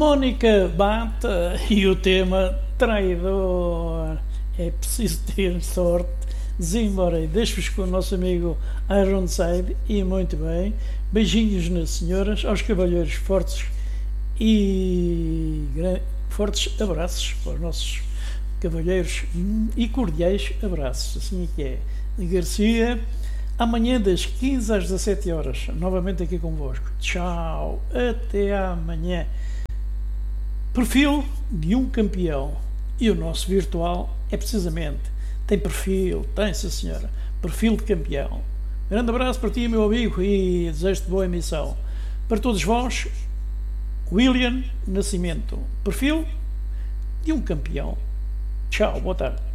Mónica Bata e o tema traidor. É preciso ter sorte. Desembarei. Deixo-vos com o nosso amigo Ironside e muito bem. Beijinhos nas senhoras, aos cavalheiros fortes e fortes abraços para os nossos cavalheiros e cordiais abraços. Assim é que é. Garcia, amanhã das 15 às 17 horas, novamente aqui convosco. Tchau, até amanhã. Perfil de um campeão. E o nosso virtual é precisamente, tem perfil, tem, sim senhora, perfil de campeão. Grande abraço para ti, meu amigo, e desejo-te boa emissão. Para todos vós, William Nascimento, perfil de um campeão. Tchau, boa tarde.